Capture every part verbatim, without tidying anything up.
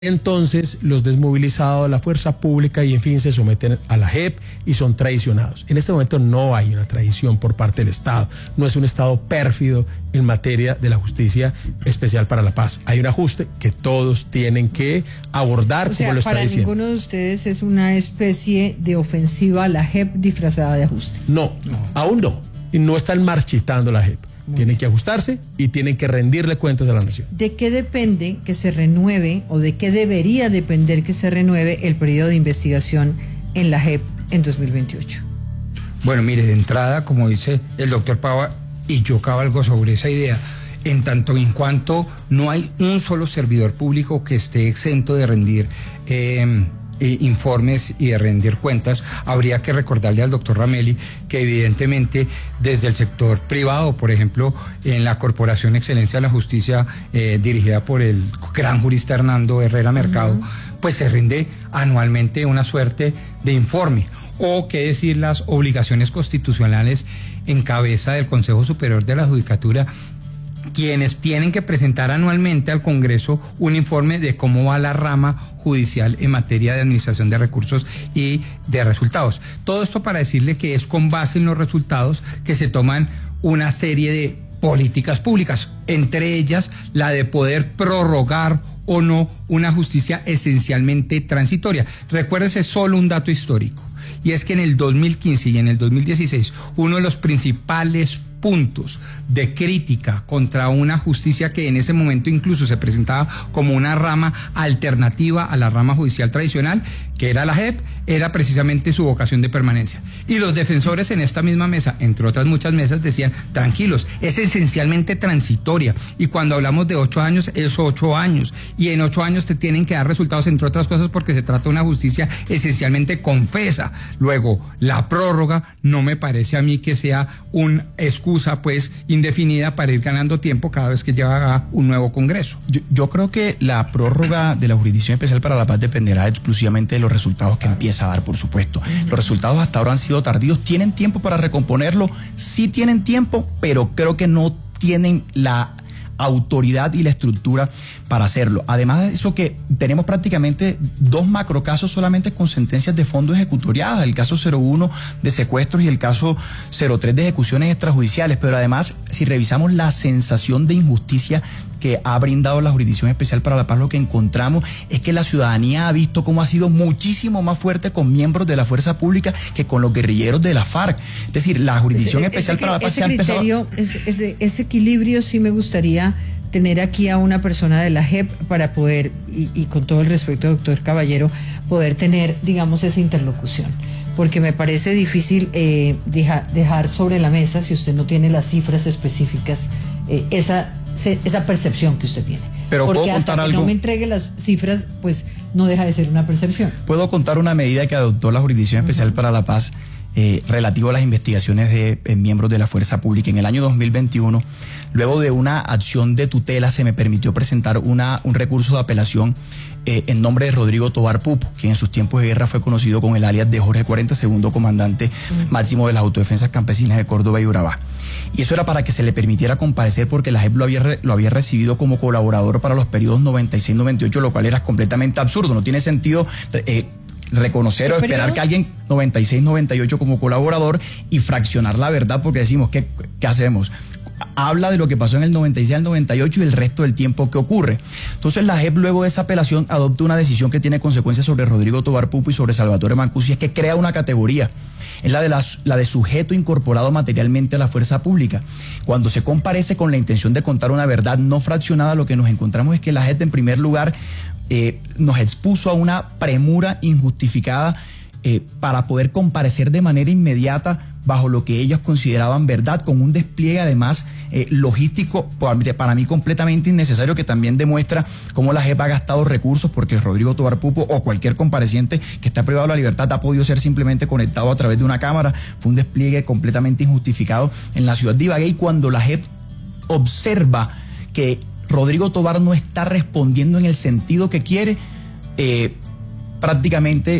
Entonces los desmovilizados, la fuerza pública y en fin se someten a la J E P y son traicionados. En este momento no hay una traición por parte del Estado, no es un Estado pérfido en materia de la justicia especial para la paz. Hay un ajuste que todos tienen que abordar, o sea, como lo está para diciendo. Ninguno de ustedes es una especie de ofensiva a la J E P disfrazada de ajuste. No, no. aún no, y no están marchitando la J E P. Tienen que ajustarse y tienen que rendirle cuentas a la nación. ¿De qué depende que se renueve o de qué debería depender que se renueve el periodo de investigación en la J E P en dos mil veintiocho? Bueno, mire, de entrada, como dice el doctor Pava, y yo cabalgo sobre esa idea, en tanto en cuanto no hay un solo servidor público que esté exento de rendir eh, eh, informes y de rendir cuentas, habría que recordarle al doctor Ramelli que evidentemente desde el sector privado, por ejemplo, en la Corporación Excelencia de la Justicia, eh, dirigida por el gran jurista Hernando Herrera Mercado, uh-huh. pues se rinde anualmente una suerte de informe. O qué decir las obligaciones constitucionales en cabeza del Consejo Superior de la Judicatura, quienes tienen que presentar anualmente al Congreso un informe de cómo va la rama judicial en materia de administración de recursos y de resultados. Todo esto para decirle que es con base en los resultados que se toman una serie de políticas públicas, entre ellas la de poder prorrogar o no una justicia esencialmente transitoria. Recuérdese solo un dato histórico, y es que en el dos mil quince y en el dos mil dieciséis uno de los principales puntos de crítica contra una justicia que en ese momento incluso se presentaba como una rama alternativa a la rama judicial tradicional, que era la J E P, era precisamente su vocación de permanencia. Y los defensores en esta misma mesa, entre otras muchas mesas, decían, tranquilos, es esencialmente transitoria, y cuando hablamos de ocho años, es ocho años, y en ocho años te tienen que dar resultados, entre otras cosas porque se trata de una justicia esencialmente confesa. Luego, la prórroga no me parece a mí que sea un escudo pues indefinida para ir ganando tiempo cada vez que llega un nuevo Congreso. Yo, yo creo que la prórroga de la Jurisdicción Especial para la Paz dependerá exclusivamente de los resultados que empieza a dar, por supuesto. Uh-huh. Los resultados hasta ahora han sido tardíos. ¿Tienen tiempo para recomponerlo? Sí tienen tiempo, pero creo que no tienen la autoridad y la estructura para hacerlo. Además de eso, que tenemos prácticamente dos macrocasos solamente con sentencias de fondo ejecutoriadas, el caso cero uno de secuestros y el caso cero tres de ejecuciones extrajudiciales, pero además, si revisamos la sensación de injusticia que ha brindado la Jurisdicción Especial para la Paz, lo que encontramos es que la ciudadanía ha visto cómo ha sido muchísimo más fuerte con miembros de la fuerza pública que con los guerrilleros de la FARC. Es decir, la Jurisdicción ese, Especial ese, para la Paz se ha empezado... Criterio, ese, ese, ese equilibrio sí me gustaría tener aquí a una persona de la J E P para poder, y, y con todo el respeto, doctor Caballero, poder tener, digamos, esa interlocución. Porque me parece difícil eh, deja, dejar sobre la mesa, si usted no tiene las cifras específicas, eh, esa... esa percepción que usted tiene. Pero porque puedo hasta contar que algo. no me entregue las cifras, pues no deja de ser una percepción. Puedo contar una medida que adoptó la Jurisdicción Especial uh-huh. para la Paz eh, relativo a las investigaciones de eh, miembros de la fuerza pública. En el año dos mil veintiuno, luego de una acción de tutela, se me permitió presentar una, un recurso de apelación eh, en nombre de Rodrigo Tobar Pupo, quien en sus tiempos de guerra fue conocido con el alias de Jorge cuarenta, segundo comandante uh-huh. máximo de las autodefensas campesinas de Córdoba y Urabá. Y eso era para que se le permitiera comparecer, porque la J E P lo había, lo había recibido como colaborador para los periodos noventa y seis noventa y ocho, lo cual era completamente absurdo. No tiene sentido eh, reconocer o esperar periodo? que alguien noventa y seis noventa y ocho como colaborador y fraccionar la verdad, porque decimos, ¿qué, qué hacemos? Habla de lo que pasó en el noventa y seis al noventa y ocho y el resto del tiempo que ocurre. Entonces la J E P, luego de esa apelación, adopta una decisión que tiene consecuencias sobre Rodrigo Tobar Pupo y sobre Salvatore Mancusi, es que crea una categoría. Es la de, la, la de sujeto incorporado materialmente a la fuerza pública. Cuando se comparece con la intención de contar una verdad no fraccionada, lo que nos encontramos es que la J E P, en primer lugar, eh, nos expuso a una premura injustificada eh, para poder comparecer de manera inmediata bajo lo que ellos consideraban verdad, con un despliegue además eh, logístico para mí completamente innecesario, que también demuestra cómo la J E P ha gastado recursos, porque Rodrigo Tobar Pupo o cualquier compareciente que está privado de la libertad ha podido ser simplemente conectado a través de una cámara. Fue un despliegue completamente injustificado en la ciudad de Ibagué, y cuando la J E P observa que Rodrigo Tobar no está respondiendo en el sentido que quiere, eh, prácticamente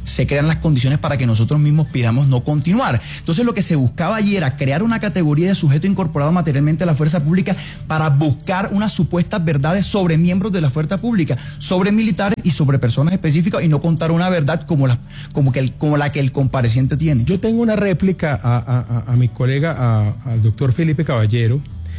se crean las condiciones para que nosotros mismos pidamos no continuar. Entonces lo que se buscaba allí era crear una categoría de sujeto incorporado materialmente a la fuerza pública para buscar unas supuestas verdades sobre miembros de la fuerza pública, sobre militares y sobre personas específicas, y no contar una verdad como la, como que el, como la que el compareciente tiene. Yo tengo una réplica a, a, a mi colega, a, al doctor Felipe Caballero.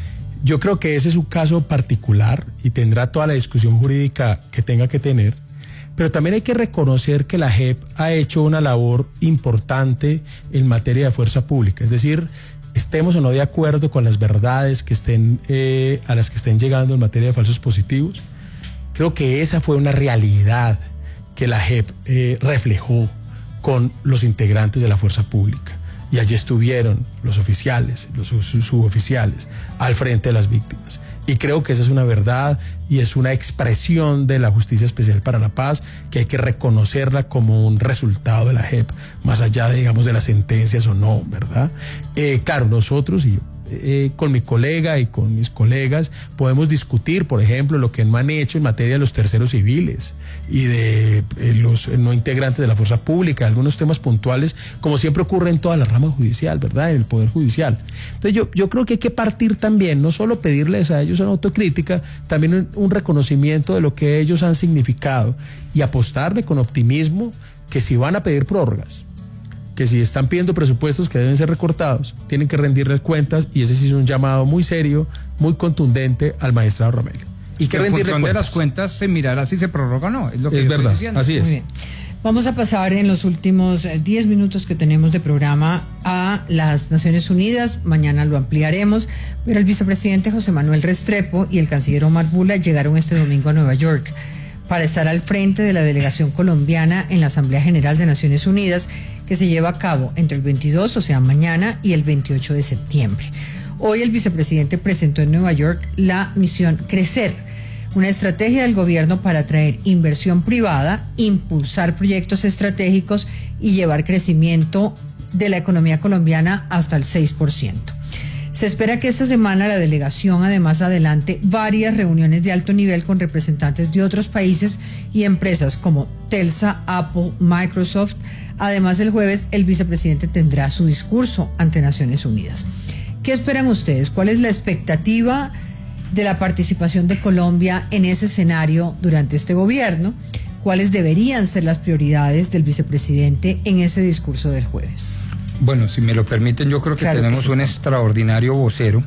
Yo creo que ese es un caso particular y tendrá toda la discusión jurídica que tenga que tener, pero también hay que reconocer que la J E P ha hecho una labor importante en materia de fuerza pública, es decir, estemos o no de acuerdo con las verdades que estén, eh, a las que estén llegando en materia de falsos positivos. Creo que esa fue una realidad que la J E P eh, reflejó con los integrantes de la fuerza pública. Y allí estuvieron los oficiales, los suboficiales, al frente de las víctimas. Y creo que esa es una verdad y es una expresión de la Justicia Especial para la Paz que hay que reconocerla como un resultado de la J E P, más allá, de, digamos, de las sentencias o no, ¿verdad? Eh, claro, nosotros y yo, Eh, con mi colega y con mis colegas podemos discutir, por ejemplo, lo que no han hecho en materia de los terceros civiles y de eh, los no integrantes de la fuerza pública, algunos temas puntuales, como siempre ocurre en toda la rama judicial, ¿verdad?, en el Poder Judicial. Entonces yo, yo creo que hay que partir también, no solo pedirles a ellos una autocrítica, también un, un reconocimiento de lo que ellos han significado y apostarle con optimismo que si van a pedir prórrogas, que si están pidiendo presupuestos que deben ser recortados, tienen que rendirles cuentas, y ese sí es un llamado muy serio, muy contundente al magistrado Romelio. Y que en función de las cuentas se mirará si se prorroga o no, es lo que es yo verdad, estoy diciendo. Así es. Muy bien. Vamos a pasar en los últimos diez minutos que tenemos de programa a las Naciones Unidas. Mañana lo ampliaremos, pero el vicepresidente José Manuel Restrepo y el canciller Omar Bula llegaron este domingo a Nueva York para estar al frente de la delegación colombiana en la Asamblea General de Naciones Unidas, que se lleva a cabo entre el veintidós, o sea, mañana, y el veintiocho de septiembre. Hoy el vicepresidente presentó en Nueva York la misión Crecer, una estrategia del gobierno para atraer inversión privada, impulsar proyectos estratégicos y llevar crecimiento de la economía colombiana hasta el seis por ciento. Se espera que esta semana la delegación además adelante varias reuniones de alto nivel con representantes de otros países y empresas como Telsa, Apple, Microsoft. Además, el jueves el vicepresidente tendrá su discurso ante Naciones Unidas. ¿Qué esperan ustedes? ¿Cuál es la expectativa de la participación de Colombia en ese escenario durante este gobierno? ¿Cuáles deberían ser las prioridades del vicepresidente en ese discurso del jueves? Bueno, si me lo permiten, yo creo que claro tenemos que sí. un extraordinario vocero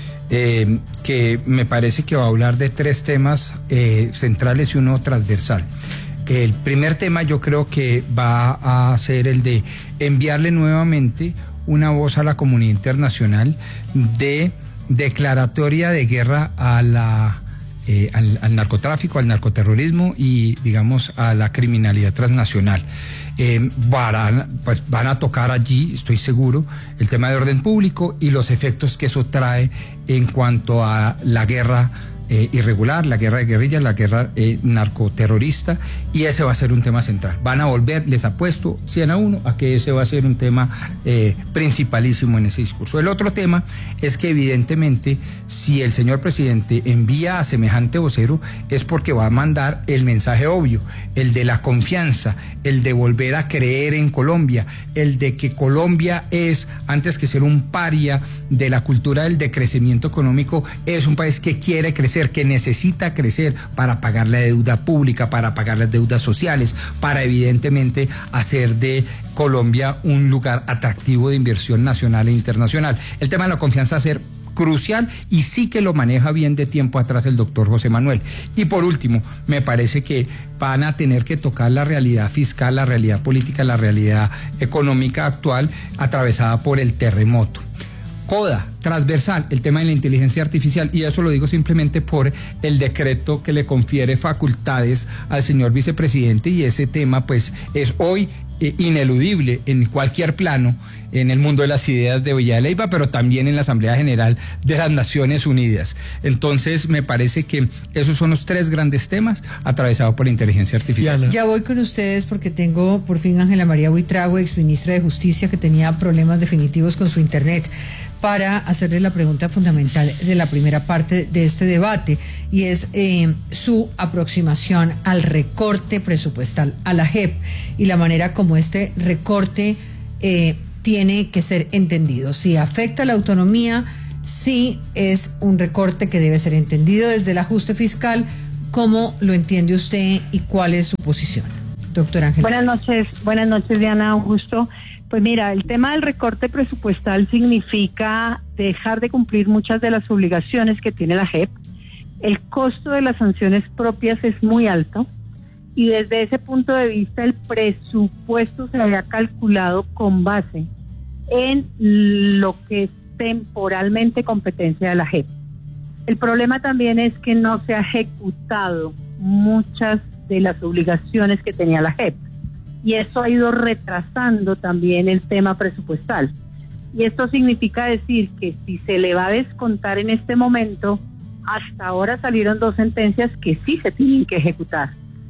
eh, que me parece que va a hablar de tres temas eh, centrales y uno transversal. El primer tema yo creo que va a ser el de enviarle nuevamente una voz a la comunidad internacional de declaratoria de guerra a la, eh, al, al narcotráfico, al narcoterrorismo y, digamos, a la criminalidad transnacional. Eh, van, pues van a tocar allí, estoy seguro, el tema de orden público y los efectos que eso trae en cuanto a la guerra eh, irregular, la guerra de guerrillas, la guerra eh, narcoterrorista, y ese va a ser un tema central. Van a volver, les apuesto cien a uno a que ese va a ser un tema eh, principalísimo en ese discurso. El otro tema es que evidentemente si el señor presidente envía a semejante vocero es porque va a mandar el mensaje obvio, el de la confianza, el de volver a creer en Colombia, el de que Colombia es, antes que ser un paria de la cultura del decrecimiento económico, es un país que quiere crecer, que necesita crecer para pagar la deuda pública, para pagar las deudas sociales, para evidentemente hacer de Colombia un lugar atractivo de inversión nacional e internacional. El tema de la confianza va a ser crucial y sí que lo maneja bien de tiempo atrás el doctor José Manuel. Y por último, me parece que van a tener que tocar la realidad fiscal, la realidad política, la realidad económica actual atravesada por el terremoto. CODA, transversal, el tema de la inteligencia artificial, y eso lo digo simplemente por el decreto que le confiere facultades al señor vicepresidente, y ese tema pues es hoy eh, ineludible en cualquier plano, en el mundo de las ideas de Villa de Leyva, pero también en la Asamblea General de las Naciones Unidas. Entonces me parece que esos son los tres grandes temas atravesados por la inteligencia artificial. Diana. Ya voy con ustedes porque tengo por fin Ángela María Buitrago, exministra de Justicia, que tenía problemas definitivos con su internet. para hacerle la pregunta fundamental de la primera parte de este debate, y es eh, su aproximación al recorte presupuestal, a la J E P, y la manera como este recorte eh, tiene que ser entendido. Si afecta la autonomía, si es un recorte que debe ser entendido desde el ajuste fiscal. ¿Cómo lo entiende usted y cuál es su posición? Doctora Ángela. Buenas noches, buenas noches, Diana, un gusto. Pues mira, el tema del recorte presupuestal significa dejar de cumplir muchas de las obligaciones que tiene la J E P. El costo de las sanciones propias es muy alto y desde ese punto de vista el presupuesto se había calculado con base en lo que es temporalmente competencia de la J E P. El problema también es que no se ha ejecutado muchas de las obligaciones que tenía la J E P. Y eso ha ido retrasando también el tema presupuestal. Y esto significa decir que si se le va a descontar en este momento, hasta ahora salieron dos sentencias que sí se tienen que ejecutar.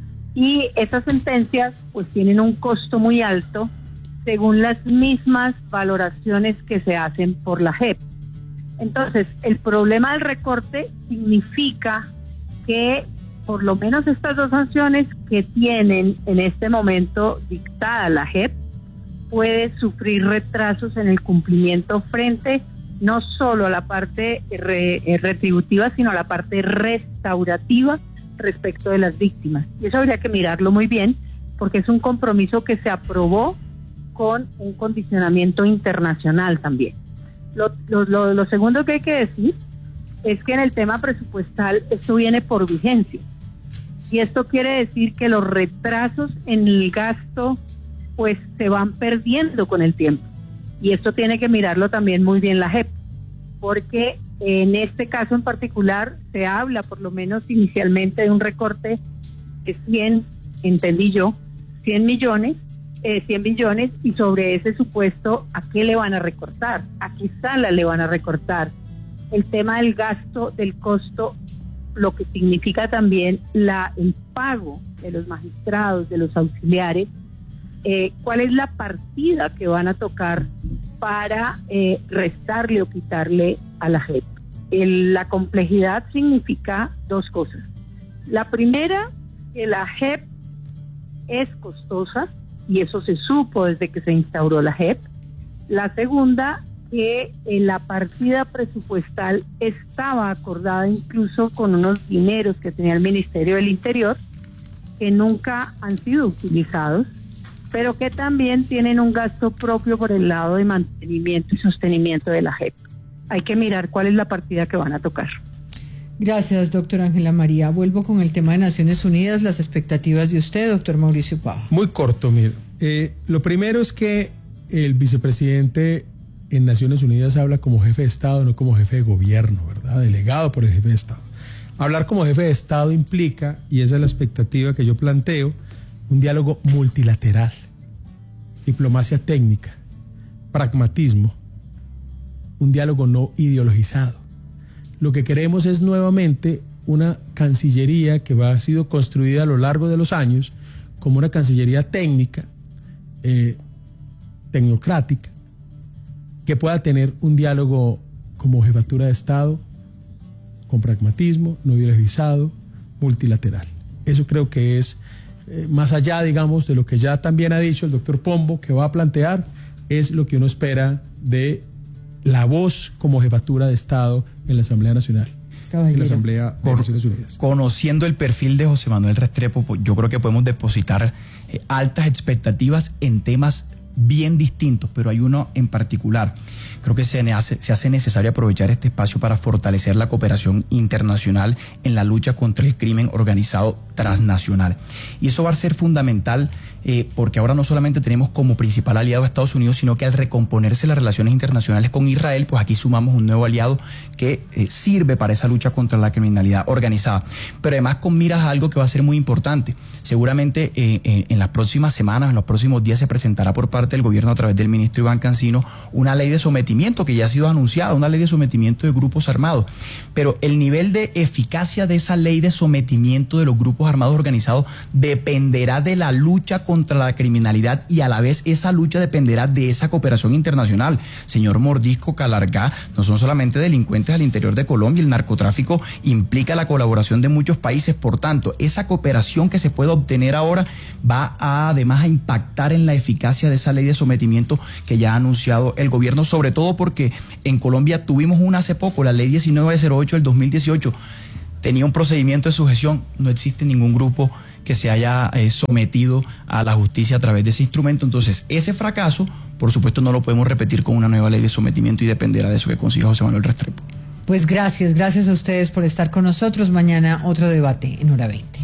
Y esas sentencias pues tienen un costo muy alto según las mismas valoraciones que se hacen por la J E P. Entonces, el problema del recorte significa que por lo menos estas dos sanciones que tienen en este momento dictada la J E P puede sufrir retrasos en el cumplimiento frente no solo a la parte re, retributiva, sino a la parte restaurativa respecto de las víctimas. Y eso habría que mirarlo muy bien, porque es un compromiso que se aprobó con un condicionamiento internacional también. Lo, lo, lo, lo segundo que hay que decir es que en el tema presupuestal esto viene por vigencia. Y esto quiere decir que los retrasos en el gasto pues se van perdiendo con el tiempo. Y esto tiene que mirarlo también muy bien la J E P, porque en este caso en particular se habla por lo menos inicialmente de un recorte de cien, entendí yo, cien millones, eh, cien billones, y sobre ese supuesto, ¿a qué le van a recortar? ¿A qué sala le van a recortar? El tema del gasto, del costo, lo que significa también la, el pago de los magistrados, de los auxiliares, eh, cuál es la partida que van a tocar para eh, restarle o quitarle a la J E P. El, la complejidad significa dos cosas. La primera, que la J E P es costosa, y eso se supo desde que se instauró la J E P. La segunda, que en la partida presupuestal estaba acordada incluso con unos dineros que tenía el Ministerio del Interior, que nunca han sido utilizados, pero que también tienen un gasto propio por el lado de mantenimiento y sostenimiento de la J E P. Hay que mirar cuál es la partida que van a tocar. Gracias, doctora Ángela María. Vuelvo con el tema de Naciones Unidas, las expectativas de usted, doctor Mauricio Pava. Muy corto, mire. Eh, lo primero es que el vicepresidente en Naciones Unidas habla como jefe de Estado, no como jefe de gobierno, ¿verdad? Delegado por el jefe de Estado. Hablar como jefe de Estado implica, y esa es la expectativa que yo planteo, un diálogo multilateral, diplomacia técnica, pragmatismo, un diálogo no ideologizado. Lo que queremos es nuevamente una Cancillería que va, ha sido construida a lo largo de los años como una Cancillería técnica, eh, tecnocrática, que pueda tener un diálogo como jefatura de Estado, con pragmatismo, no ideologizado, multilateral. Eso creo que es, eh, más allá, digamos, de lo que ya también ha dicho el doctor Pombo, que va a plantear, es lo que uno espera de la voz como jefatura de Estado en la Asamblea Nacional. Caballero. En la Asamblea de Por, Naciones Unidas. Conociendo el perfil de José Manuel Restrepo, pues, yo creo que podemos depositar eh, altas expectativas en temas bien distintos, pero hay uno en particular. Creo que se hace, se hace necesario aprovechar este espacio para fortalecer la cooperación internacional en la lucha contra el crimen organizado transnacional. Y eso va a ser fundamental eh, porque ahora no solamente tenemos como principal aliado a Estados Unidos, sino que al recomponerse las relaciones internacionales con Israel, pues aquí sumamos un nuevo aliado que eh, sirve para esa lucha contra la criminalidad organizada. Pero además con miras a algo que va a ser muy importante. Seguramente eh, eh, en las próximas semanas, en los próximos días se presentará por parte del gobierno a través del ministro Iván Cancino una ley de sometimiento que ya ha sido anunciada, una ley de sometimiento de grupos armados. Pero el nivel de eficacia de esa ley de sometimiento de los grupos grupos armados organizados dependerá de la lucha contra la criminalidad y a la vez esa lucha dependerá de esa cooperación internacional. Señor Mordisco, Calargá, no son solamente delincuentes al interior de Colombia, el narcotráfico implica la colaboración de muchos países, por tanto, esa cooperación que se puede obtener ahora va a, además a impactar en la eficacia de esa ley de sometimiento que ya ha anunciado el gobierno, sobre todo porque en Colombia tuvimos una hace poco, la ley diecinueve cero ocho del dos mil dieciocho, tenía un procedimiento de sujeción, no existe ningún grupo que se haya eh, sometido a la justicia a través de ese instrumento, entonces ese fracaso, por supuesto, no lo podemos repetir con una nueva ley de sometimiento y dependerá de eso que consiga José Manuel Restrepo. Pues gracias, gracias a ustedes por estar con nosotros. Mañana otro debate en Hora veinte.